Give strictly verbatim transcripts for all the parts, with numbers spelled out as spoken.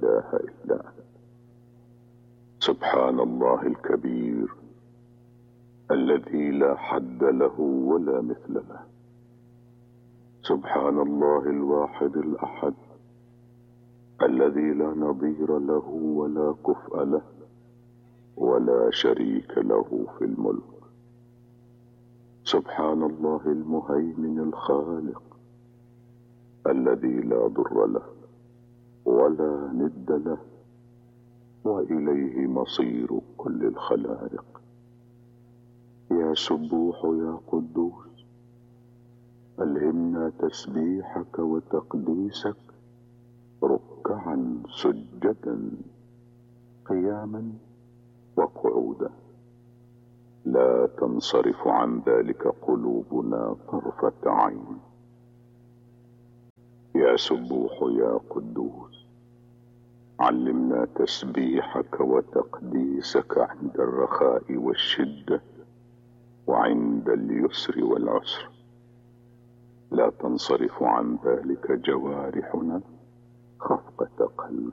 إله إلا أنت. سبحان الله الكبير الذي لا حد له ولا مثل له. سبحان الله الواحد الأحد الذي لا نظير له ولا كفء له ولا شريك له في الملك. سبحان الله المهيمن الخالق الذي لا ضر له ولا ند له وإليه مصير كل الخلائق. يا سبوح يا قدوس ألهمنا تسبيحك وتقديسك ركعا سجدا قياما وقعودا، لا تنصرف عن ذلك قلوبنا طرفة عين. يا سبوح يا قدوس علمنا تسبيحك وتقديسك عند الرخاء والشدة وعند اليسر والعسر، لا تنصرف عن ذلك جوارحنا خفقة قلب.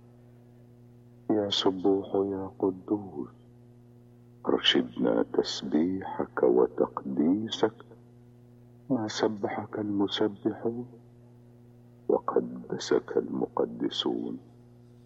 يا سبوح يا قدوس ارشدنا تسبيحك وتقديسك ما سبحك المسبحون وقدسك المقدسون.